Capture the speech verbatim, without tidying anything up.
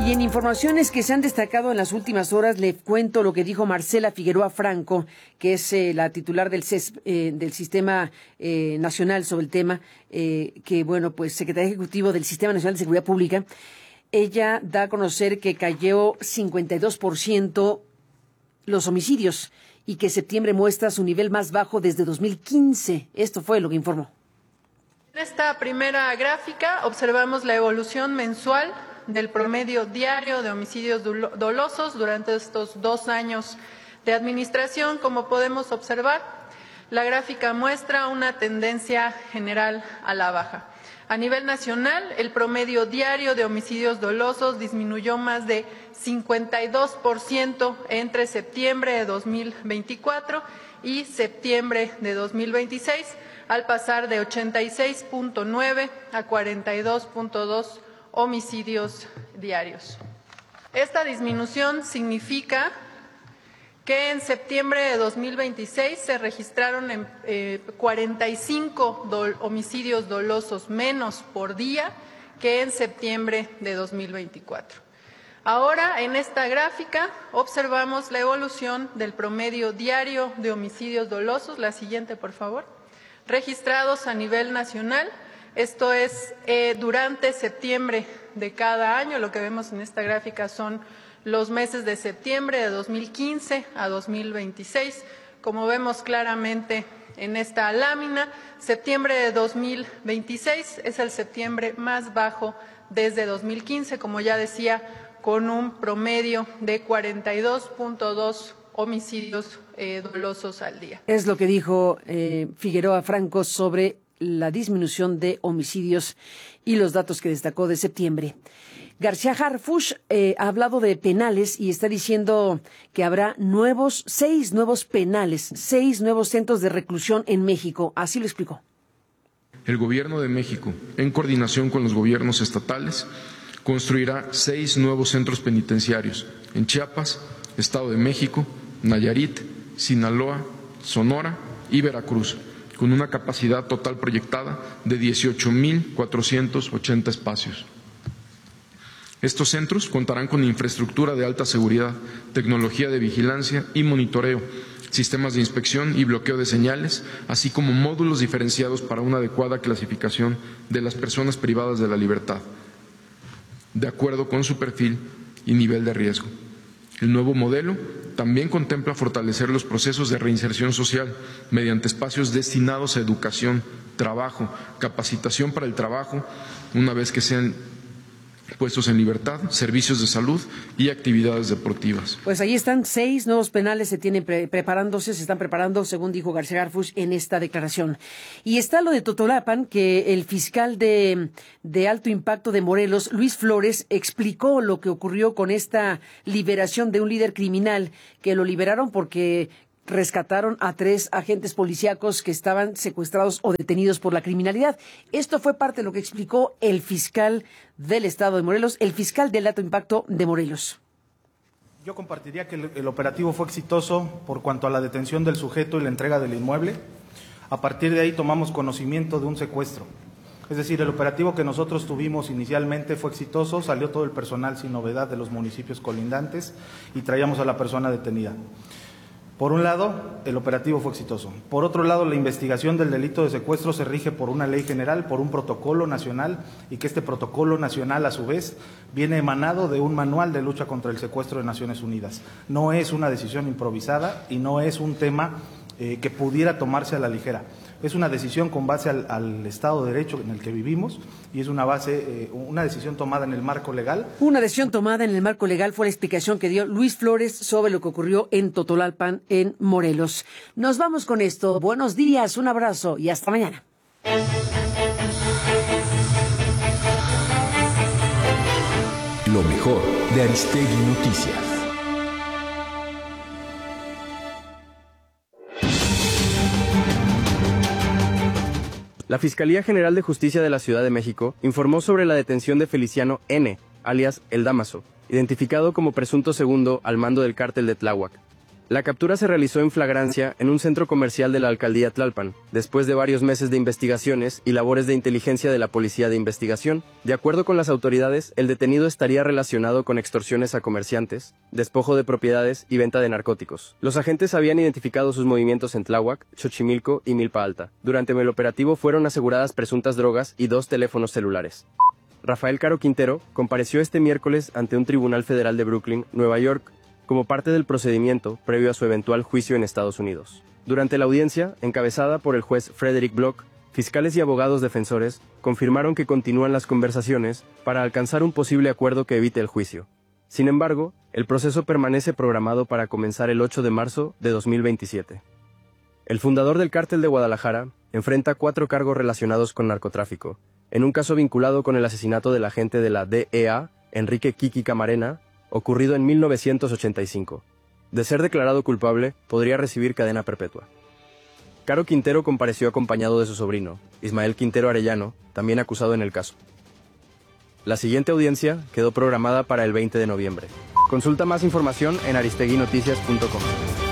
Y en informaciones que se han destacado en las últimas horas, le cuento lo que dijo Marcela Figueroa Franco, que es eh, la titular del C E S, eh, del Sistema eh, Nacional sobre el tema, eh, que bueno, pues secretaria ejecutivo del Sistema Nacional de Seguridad Pública. Ella da a conocer que cayó cincuenta y dos por ciento los homicidios y que septiembre muestra su nivel más bajo desde dos mil quince. Esto fue lo que informó. En esta primera gráfica observamos la evolución mensual del promedio diario de homicidios dolosos durante estos dos años de administración. Como podemos observar, la gráfica muestra una tendencia general a la baja. A nivel nacional, el promedio diario de homicidios dolosos disminuyó más de cincuenta y dos por ciento entre septiembre de dos mil veinticuatro y septiembre de dos mil veintiséis, al pasar de ochenta y seis punto nueve a cuarenta y dos punto dos homicidios diarios. Esta disminución significa que en septiembre de dos mil veintiséis se registraron en, eh, cuarenta y cinco do, homicidios dolosos menos por día que en septiembre de dos mil veinticuatro. Ahora, en esta gráfica, observamos la evolución del promedio diario de homicidios dolosos, la siguiente, por favor, registrados a nivel nacional. Esto es eh, durante septiembre de cada año. Lo que vemos en esta gráfica son los meses de septiembre de dos mil quince a dos mil veintiséis. Como vemos claramente en esta lámina, septiembre de dos mil veintiséis es el septiembre más bajo desde dos mil quince, como ya decía, con un promedio de cuarenta y dos punto dos homicidios eh, dolosos al día. Es lo que dijo eh, Figueroa Franco sobre la disminución de homicidios y los datos que destacó de septiembre. García Harfuch eh, ha hablado de penales y está diciendo que habrá nuevos, seis nuevos penales, seis nuevos centros de reclusión en México. Así lo explicó. El Gobierno de México, en coordinación con los gobiernos estatales, construirá seis nuevos centros penitenciarios en Chiapas, Estado de México, Nayarit, Sinaloa, Sonora y Veracruz, con una capacidad total proyectada de dieciocho mil cuatrocientos ochenta espacios. Estos centros contarán con infraestructura de alta seguridad, tecnología de vigilancia y monitoreo, sistemas de inspección y bloqueo de señales, así como módulos diferenciados para una adecuada clasificación de las personas privadas de la libertad, de acuerdo con su perfil y nivel de riesgo. El nuevo modelo también contempla fortalecer los procesos de reinserción social mediante espacios destinados a educación, trabajo, capacitación para el trabajo, una vez que sean puestos en libertad, servicios de salud y actividades deportivas. Pues ahí están seis nuevos penales, se tienen pre preparándose, se están preparando, según dijo García Harfuch en esta declaración. Y está lo de Totolapan, que el fiscal de, de alto impacto de Morelos, Luis Flores, explicó lo que ocurrió con esta liberación de un líder criminal, que lo liberaron porque rescataron a tres agentes policíacos que estaban secuestrados o detenidos por la criminalidad. Esto fue parte de lo que explicó el fiscal del estado de Morelos, el fiscal del alto impacto de Morelos. Yo compartiría que el, el operativo fue exitoso por cuanto a la detención del sujeto y la entrega del inmueble. A partir de ahí tomamos conocimiento de un secuestro. Es decir, el operativo que nosotros tuvimos inicialmente fue exitoso, salió todo el personal sin novedad de los municipios colindantes y traíamos a la persona detenida. Por un lado, el operativo fue exitoso. Por otro lado, la investigación del delito de secuestro se rige por una ley general, por un protocolo nacional, y que este protocolo nacional, a su vez, viene emanado de un manual de lucha contra el secuestro de Naciones Unidas. No es una decisión improvisada y no es un tema eh, que pudiera tomarse a la ligera. Es una decisión con base al, al Estado de Derecho en el que vivimos y es una base, eh, una decisión tomada en el marco legal. Una decisión tomada en el marco legal fue la explicación que dio Luis Flores sobre lo que ocurrió en Totolalpan, en Morelos. Nos vamos con esto. Buenos días, un abrazo y hasta mañana. Lo mejor de Aristegui Noticias. La Fiscalía General de Justicia de la Ciudad de México informó sobre la detención de Feliciano N., alias El Dámaso, identificado como presunto segundo al mando del cártel de Tláhuac. La captura se realizó en flagrancia en un centro comercial de la alcaldía Tlalpan, después de varios meses de investigaciones y labores de inteligencia de la Policía de Investigación. De acuerdo con las autoridades, el detenido estaría relacionado con extorsiones a comerciantes, despojo de propiedades y venta de narcóticos. Los agentes habían identificado sus movimientos en Tláhuac, Xochimilco y Milpa Alta. Durante el operativo fueron aseguradas presuntas drogas y dos teléfonos celulares. Rafael Caro Quintero compareció este miércoles ante un tribunal federal de Brooklyn, Nueva York, como parte del procedimiento previo a su eventual juicio en Estados Unidos. Durante la audiencia, encabezada por el juez Frederick Block, fiscales y abogados defensores confirmaron que continúan las conversaciones para alcanzar un posible acuerdo que evite el juicio. Sin embargo, el proceso permanece programado para comenzar el ocho de marzo de dos mil veintisiete. El fundador del Cártel de Guadalajara enfrenta cuatro cargos relacionados con narcotráfico, en un caso vinculado con el asesinato del agente de la D E A, Enrique Kiki Camarena, ocurrido en mil novecientos ochenta y cinco. De ser declarado culpable, podría recibir cadena perpetua. Caro Quintero compareció acompañado de su sobrino, Ismael Quintero Arellano, también acusado en el caso. La siguiente audiencia quedó programada para el veinte de noviembre. Consulta más información en aristegui noticias punto com.